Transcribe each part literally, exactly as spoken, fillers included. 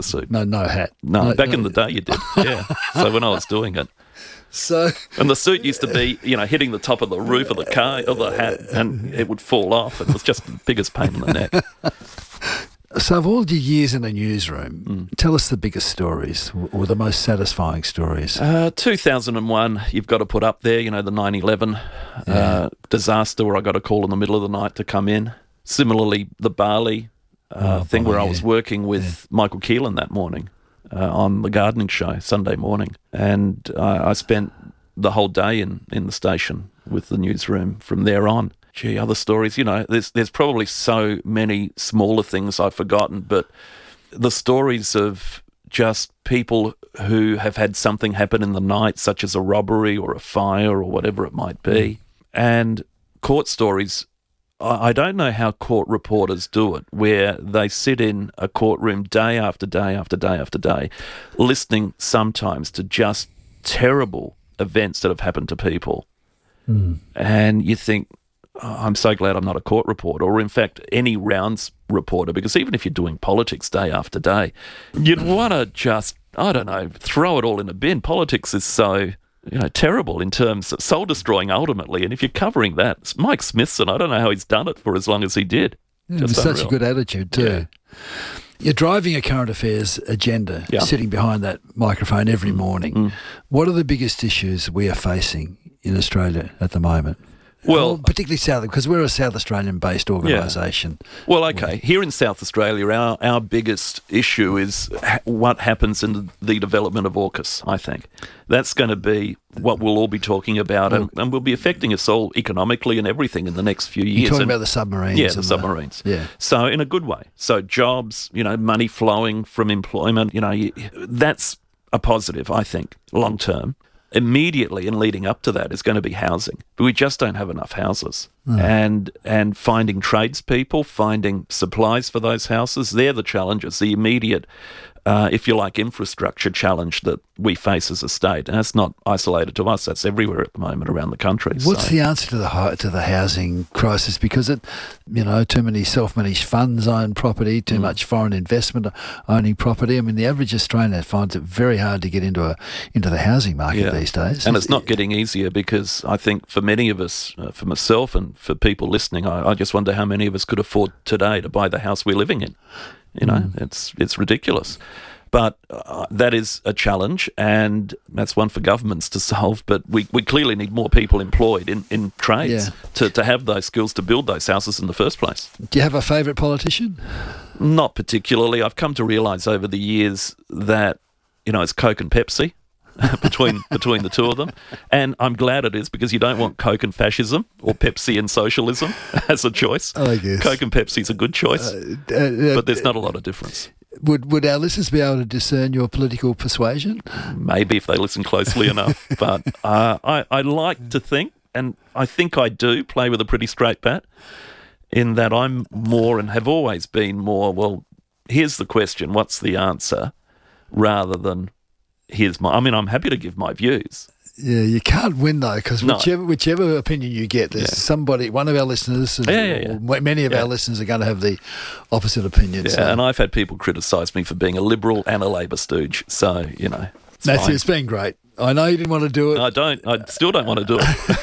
a suit. No, no hat. No, no back no. in the day you did, yeah. So when I was doing it. So, and the suit used to be, you know, hitting the top of the roof of the car, of the hat, and it would fall off. It was just the biggest pain in the neck. So of all your years in the newsroom, Mm. tell us the biggest stories or the most satisfying stories. Uh, two thousand one, you've got to put up there, you know, the nine eleven Yeah. uh, disaster where I got a call in the middle of the night to come in. Similarly, the Bali uh, Oh, thing where I yeah. was working with Michael Keelan that morning uh, on the gardening show, Sunday morning. And uh, I spent the whole day in, in the station with the newsroom from there on. Gee, other stories, you know, there's there's probably so many smaller things I've forgotten, but the stories of just people who have had something happen in the night, such as a robbery or a fire or whatever it might be, and court stories. I I don't know how court reporters do it, where they sit in a courtroom day after day after day after day, listening sometimes to just terrible events that have happened to people. Mm. And you think, oh, I'm so glad I'm not a court reporter, or in fact, any rounds reporter, because even if you're doing politics day after day, you'd want to just, I don't know, throw it all in a bin. Politics is so, you know, terrible in terms of soul destroying ultimately. And if you're covering that, it's Mike Smithson, I don't know how he's done it for as long as he did. Yeah, Just with such a unreal. good attitude too. Yeah. You're driving a current affairs agenda, Yeah. sitting behind that microphone every morning. Mm. What are the biggest issues we are facing in Australia at the moment? Well- particularly South, because we're a South Australian-based organisation. Well, okay. Here in South Australia, our, our biggest issue is ha- what happens in the, the development of AUKUS, I think. That's going to be what we'll all be talking about, and, and will be affecting us all economically and everything in the next few years. You're talking And- about the submarines. Yeah, and the submarines. yeah. So in a good way. So jobs, you know, money flowing from employment, you know, you, that's a positive, I think, long term. Immediately and leading up to that is going to be housing. But we just don't have enough houses. And and finding tradespeople, finding supplies for those houses, they're the challenges, the immediate, uh, if you like, infrastructure challenge that we face as a state. And that's not isolated to us. That's everywhere at the moment around the country. What's So- the answer to the hi- to the housing crisis? Because it, you know, too many self-managed funds own property, too Mm. much foreign investment owning property. I mean, the average Australian finds it very hard to get into a into the housing market Yeah. these days. And it's not getting easier, because I think for many of us, uh, for myself and for people listening, I, I just wonder how many of us could afford today to buy the house we're living in. You know, Mm. it's it's ridiculous. But uh, that is a challenge, and that's one for governments to solve. But we, we clearly need more people employed in, in trades Yeah. to, to have those skills to build those houses in the first place. Do you have a favourite politician? Not particularly. I've come to realise over the years that, you know, it's Coke and Pepsi between between the two of them. And I'm glad it is, because you don't want Coke and fascism or Pepsi and socialism as a choice. I guess. Coke and Pepsi's a good choice, Uh, uh, but there's not a lot of difference. would would our listeners be able to discern your political persuasion? Maybe if they listen closely enough. But uh, I, I like to think, and I think I do, play with a pretty straight bat, in that I'm more, and have always been more, well, here's the question, what's the answer, rather than here's my... I mean, I'm happy to give my views. Yeah, you can't win though, because No. whichever whichever opinion you get, there's Yeah. somebody, one of our listeners, and Yeah, yeah, yeah. or many of Yeah. our listeners are going to have the opposite opinion. Yeah, so. and I've had people criticise me for being a Liberal and a Labor stooge, so, you know, it's Matthew, fine. it's been great. I know you didn't want to do it. I don't, I still don't want to do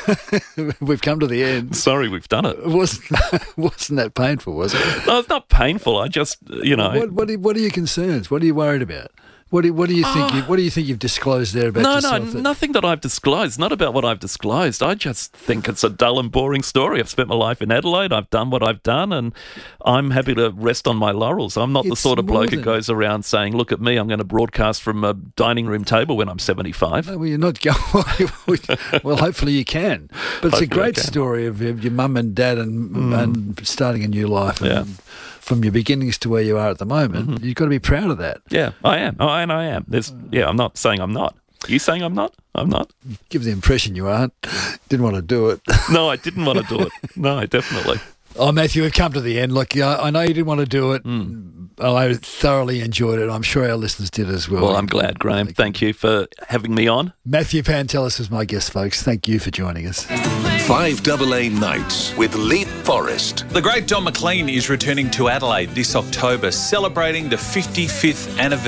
it. We've come to the end. Sorry, we've done it. It wasn't, wasn't that painful, was it? No, it's not painful, I just, you know... What, what, are, what are your concerns? What are you worried about? What do, what do you think? You, what do you think you've disclosed there about No, yourself? no, that- nothing that I've disclosed. Not about what I've disclosed. I just think it's a dull and boring story. I've spent my life in Adelaide. I've done what I've done, and I'm happy to rest on my laurels. I'm not the It's sort of more bloke who than- goes around saying, "Look at me, I'm going to broadcast from a dining room table when I'm seventy-five." No, well, you're not going. Well, hopefully you can. But it's Hopefully a great I can. story of your your mum and dad and and starting a new life. And Yeah. from your beginnings to where you are at the moment, you've got to be proud of that. Yeah, I am. Oh, and I am. There's, yeah, I'm not saying I'm not. Are you saying I'm not? I'm not. Give the impression you aren't. Didn't want to do it. No, I didn't want to do it. No, definitely. Oh, Matthew, we've come to the end. Look, I I know you didn't want to do it. I thoroughly enjoyed it. I'm sure our listeners did as well. Well, I'm glad, Graham. Thank you for having me on. Matthew Pantelis was my guest, folks. Thank you for joining us. five A A Nights with Leap Forest. The great Don McLean is returning to Adelaide this October, celebrating the fifty-fifth anniversary